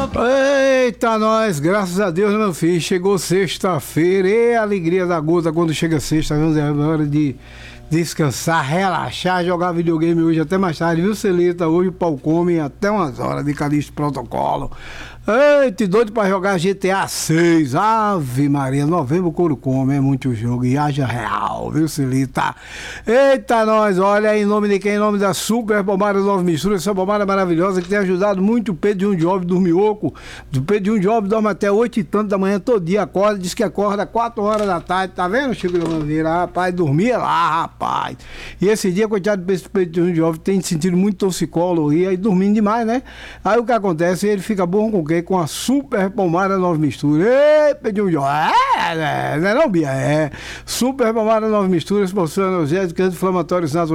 Eita, nós, graças a Deus, meu filho, chegou sexta-feira, e a alegria da gota quando chega sexta, é hora de descansar, relaxar, jogar videogame hoje até mais tarde, viu, Celita? Hoje o pau come até umas horas de Calixto Protocolo. Eita, doido pra jogar GTA 6, Ave Maria, novembro o couro come, é muito jogo, e haja real, viu, Celita? Eita, nós, olha, em nome de quem? Em nome da Super Pomada Nova Mistura, essa pomada maravilhosa que tem ajudado muito o Pedro de um Jovem dormioco. O Pedro de um Jovem dorme até 8 e tanto da manhã, todo dia acorda, diz que acorda 4 horas da tarde, tá vendo, Chico da Mangueira? Rapaz, dormia lá, rapaz. E esse dia, coitado desse Pedro de um Jovem, tem sentido muito torcicolo e aí dormindo demais, né? Aí o que acontece? Ele fica bom com o quê? Com a Super Pomada Nova Mistura. Ei, Pedro de um Jovem, não é não, Bia? É. Super Pomada Nova Mistura, possui analgésicos, anti-inflamatórios naturais.